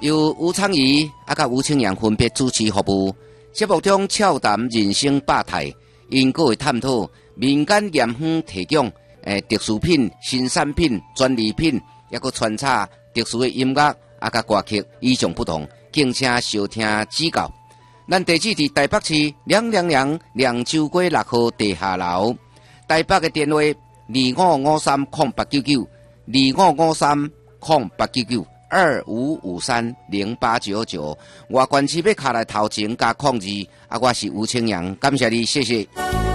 由吴昌仪甲吴清阳分别主持服务。节目中俏谈人生百态，因各会探讨民间盐香提供特殊品、新产品、专利品，也佫穿插特殊的音乐甲歌曲，与众不同，敬请收听指教。咱地址伫台北市凉州街6號地下樓，台北嘅電話25530899，25530899，25530899。外縣市要卡來頭前加02，我是吳清陽，感謝你，謝謝。